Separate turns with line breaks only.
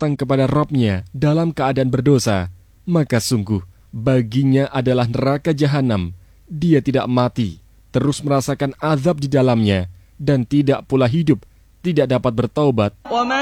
datang kepada Rabb-Nya dalam keadaan berdosa, maka sungguh baginya adalah neraka jahanam. Dia tidak mati, terus merasakan azab di dalamnya, dan tidak pula hidup, tidak dapat bertaubat.